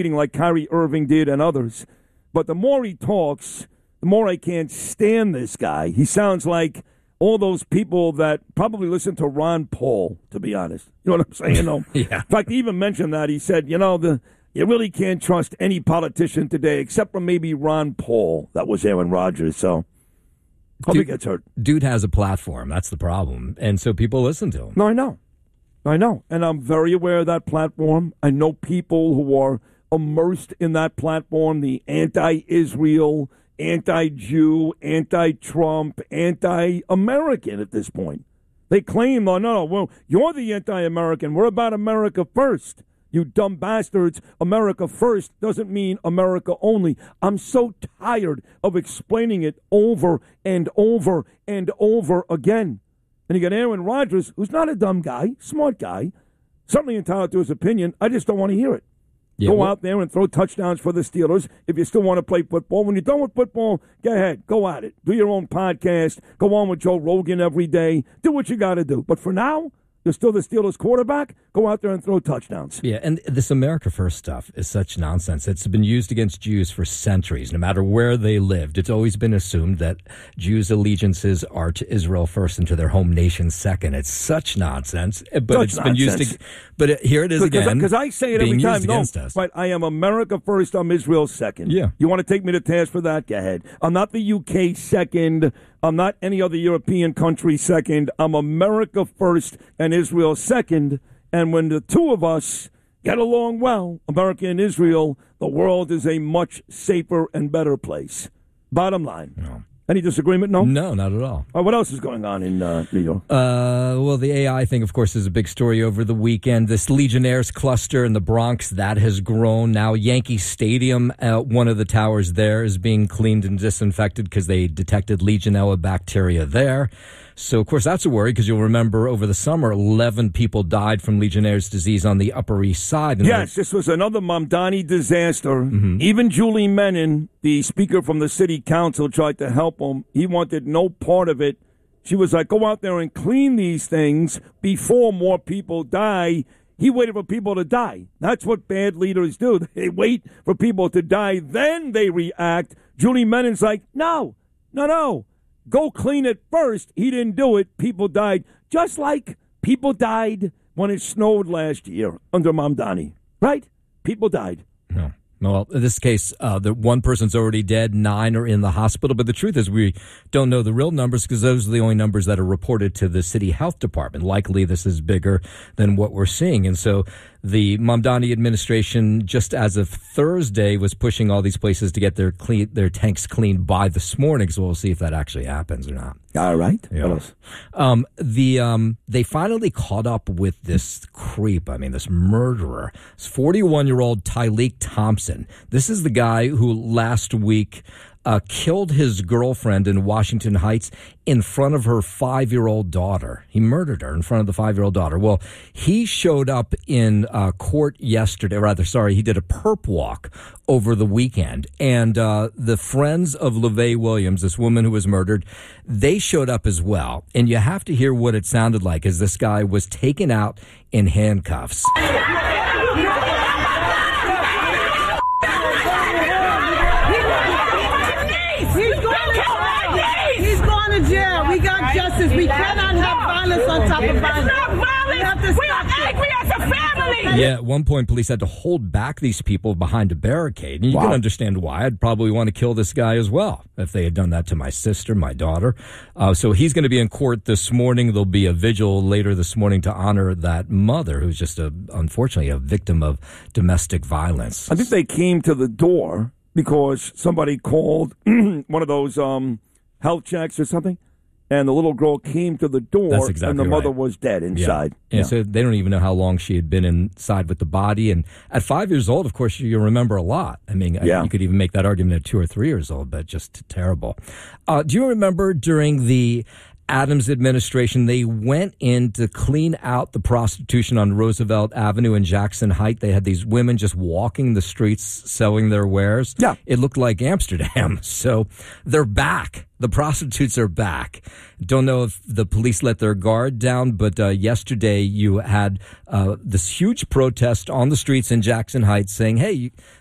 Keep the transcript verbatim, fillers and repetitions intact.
like Kyrie Irving did and others. But the more he talks, the more I can't stand this guy. He sounds like all those people that probably listen to Ron Paul, to be honest. You know what I'm saying? No. Yeah. In fact, he even mentioned that. He said, you know, the you really can't trust any politician today except for maybe Ron Paul. That was Aaron Rodgers, so hope dude, he gets hurt. Dude has a platform. That's the problem. And so people listen to him. No, I know. I know. And I'm very aware of that platform. I know people who are immersed in that platform, the anti-Israel, anti-Jew, anti-Trump, anti-American at this point. They claim, oh, no, no, well, you're the anti-American. We're about America first. You dumb bastards. America first doesn't mean America only. I'm so tired of explaining it over and over and over again. And you got Aaron Rodgers, who's not a dumb guy, smart guy, certainly entitled to his opinion. I just don't want to hear it. Yeah, go well, out there and throw touchdowns for the Steelers if you still want to play football. When you're done with football, go ahead. Go at it. Do your own podcast. Go on with Joe Rogan every day. Do what you got to do. But for now, you're still the Steelers quarterback. Go out there and throw touchdowns. Yeah, and this America First stuff is such nonsense. It's been used against Jews for centuries, no matter where they lived. It's always been assumed that Jews' allegiances are to Israel first and to their home nation second. It's such nonsense. But such it's nonsense. been used. To, but it, here it is again. Because I say it every time. No, us. Right? I am America first. I'm Israel second. Yeah. You want to take me to task for that? Go ahead. I'm not the U K second. I'm not any other European country second. I'm America first and Israel second. And when the two of us get along well, America and Israel, the world is a much safer and better place. Bottom line. No. Any disagreement? No? No, not at all. Uh, what else is going on in uh, New York? Uh, well, the A I thing, of course, is a big story over the weekend. This Legionnaires cluster in the Bronx, that has grown. Now, Yankee Stadium, uh, one of the towers there is being cleaned and disinfected because they detected Legionella bacteria there. So, of course, that's a worry because you'll remember over the summer, eleven people died from Legionnaire's disease on the Upper East Side. And yes, this was another Mamdani disaster. Mm-hmm. Even Julie Menon, the speaker from the city council, tried to help him. He wanted no part of it. She was like, go out there and clean these things before more people die. He waited for people to die. That's what bad leaders do. They wait for people to die, then they react. Julie Menon's like, no, no, no. Go clean it first. He didn't do it. People died. Just like people died when it snowed last year under Mamdani. Right? People died. No. Well, in this case, uh, the one person's already dead, nine are in the hospital. But the truth is we don't know the real numbers because those are the only numbers that are reported to the city health department. Likely this is bigger than what we're seeing. And so the Mamdani administration, just as of Thursday, was pushing all these places to get their clean, their tanks cleaned by this morning. So we'll see if that actually happens or not. All right. Yeah. What else? Um, the um, they finally caught up with this creep. I mean, this murderer. This forty-one-year-old Tyleek Thompson. This is the guy who last week uh, killed his girlfriend in Washington Heights in front of her five-year-old daughter. He murdered her in front of the five-year-old daughter. Well, he showed up in uh, court yesterday, or rather, sorry, he did a perp walk over the weekend. And uh, the friends of LaVey Williams, this woman who was murdered, they showed up as well. And you have to hear what it sounded like as this guy was taken out in handcuffs. We got justice. We cannot have violence on top of violence. It's not violence. We, we are angry as a family. Yeah, at one point, police had to hold back these people behind a barricade. And you wow. can understand why. I'd probably want to kill this guy as well if they had done that to my sister, my daughter. Uh, so he's going to be in court this morning. There'll be a vigil later this morning to honor that mother who's just, a, unfortunately, a victim of domestic violence. I think they came to the door because somebody called one of those um, health checks or something. And the little girl came to the door, exactly and the mother right. was dead inside. Yeah. Yeah. And so they don't even know how long she had been inside with the body. And at five years old, of course, you remember a lot. I mean, yeah. you could even make that argument at two or three years old, but just terrible. Uh, do you remember during the Adams administration, they went in to clean out the prostitution on Roosevelt Avenue in Jackson Heights. They had these women just walking the streets selling their wares. Yeah. It looked like Amsterdam. So they're back. The prostitutes are back. Don't know if the police let their guard down, but uh, yesterday you had uh, this huge protest on the streets in Jackson Heights saying, hey, you,